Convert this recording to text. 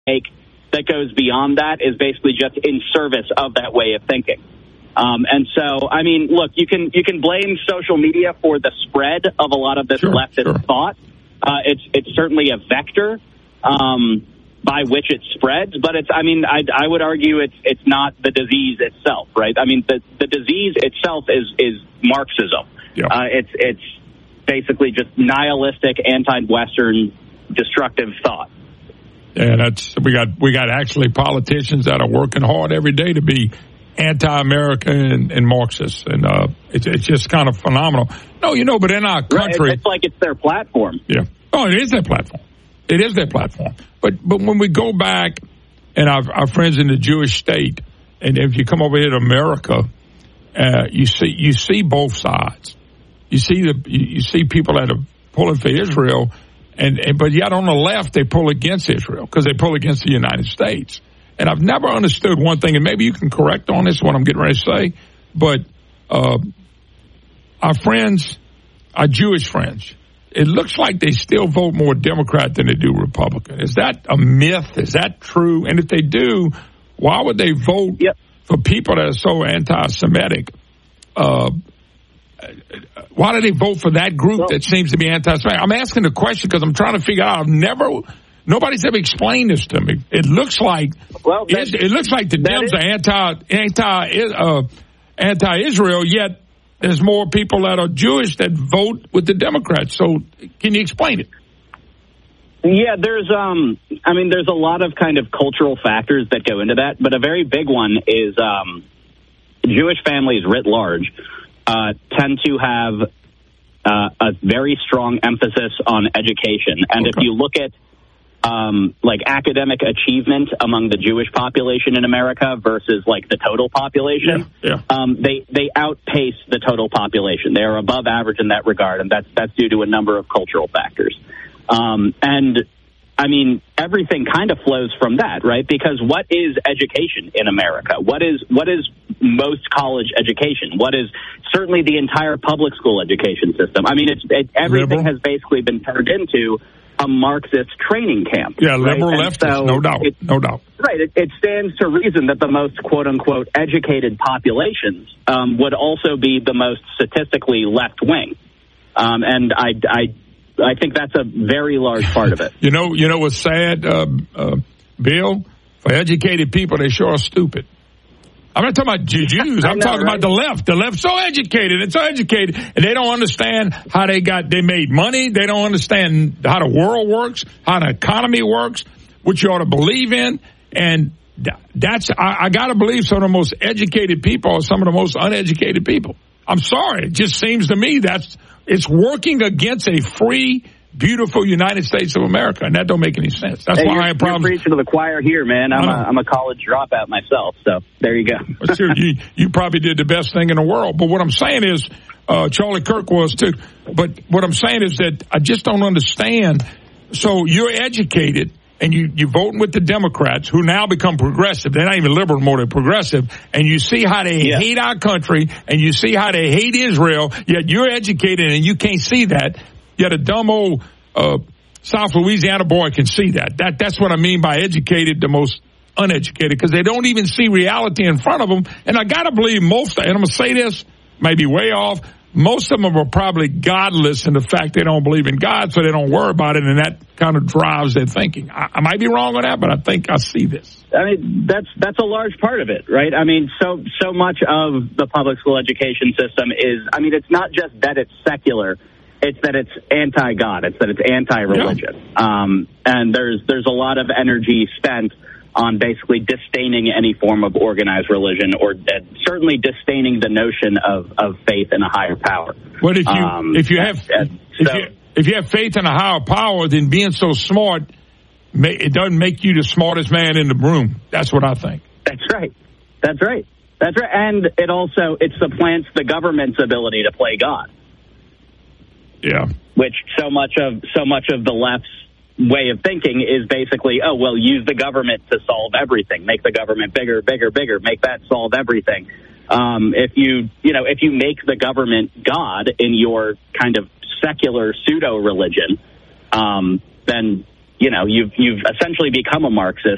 make that goes beyond that is basically just in service of that way of thinking. And so, I mean, look, you can blame social media for the spread of a lot of this leftist thought. It's certainly a vector by which it spreads, but I would argue it's not the disease itself, right? I mean, the disease itself is Marxism. Yeah. It's basically just nihilistic, anti-Western, destructive thought. Yeah, we got actually politicians that are working hard every day to be anti-American and Marxist, and it's just kind of phenomenal. No, but in our country, it's like it's their platform. Yeah. Oh, it is their platform. It is their platform. But when we go back, and our friends in the Jewish state, and if you come over here to America, you see both sides. You see people that are pulling for Israel, but yet on the left they pull against Israel because they pull against the United States. And I've never understood one thing, and maybe you can correct on this, what I'm getting ready to say, but our friends, our Jewish friends, it looks like they still vote more Democrat than they do Republican. Is that a myth? Is that true? And if they do, why would they vote for people that are so anti-Semitic? Why do they vote for that group that seems to be anti-Semitic? I'm asking the question because I'm trying to figure out. Nobody's ever explained this to me. It looks like the Dems are anti-Israel, yet there's more people that are Jewish that vote with the Democrats. So can you explain it? Yeah, there's a lot of kind of cultural factors that go into that, but a very big one is Jewish families writ large tend to have a very strong emphasis on education. And if you look at like academic achievement among the Jewish population in America versus like the total population, they outpace the total population. They are above average in that regard, and that's due to a number of cultural factors. And I mean, everything kind of flows from that, right? Because what is education in America? What is most college education? What is certainly the entire public school education system? I mean, everything has basically been turned into a Marxist training camp. Yeah, liberal leftist, so no doubt. Right. It stands to reason that the most quote-unquote educated populations would also be the most statistically left-wing. And I think that's a very large part of it. You know what's sad, Bill? For educated people, they sure are stupid. I'm not talking about Jews. I'm talking about the left. The left's so educated and they don't understand how they made money. They don't understand how the world works, how the economy works, what you ought to believe in. And I got to believe some of the most educated people are some of the most uneducated people. I'm sorry. It just seems to me it's working against a free, beautiful United States of America, and that don't make any sense. That's why I have problems. You're preaching to the choir here, man. I'm a college dropout myself, so there you go. Sure, you probably did the best thing in the world. But what I'm saying is, Charlie Kirk was too. But what I'm saying is that I just don't understand. So you're educated, and you're voting with the Democrats, who now become progressive. They're not even liberal anymore, they're progressive. And you see how they hate our country, and you see how they hate Israel, yet you're educated and you can't see that. Yet a dumb old South Louisiana boy can see that. That's what I mean by educated, the most uneducated, because they don't even see reality in front of them. And I got to believe and I'm going to say this, maybe way off, most of them are probably godless in the fact they don't believe in God, so they don't worry about it, and that kind of drives their thinking. I might be wrong on that, but I think I see this. I mean, that's a large part of it, right? I mean, so much of the public school education system is, I mean, it's not just that it's secular, it's that it's anti-God, it's that it's anti-religion. And there's a lot of energy spent on basically disdaining any form of organized religion, or certainly disdaining the notion of faith in a higher power. But if you have faith in a higher power, then being so smart, it doesn't make you the smartest man in the room. That's what I think. That's right. And it supplants the government's ability to play God. Yeah. Which so much of the left's way of thinking is basically, use the government to solve everything. Make the government bigger, make that solve everything. If you make the government God in your kind of secular pseudo religion, then you've essentially become a Marxist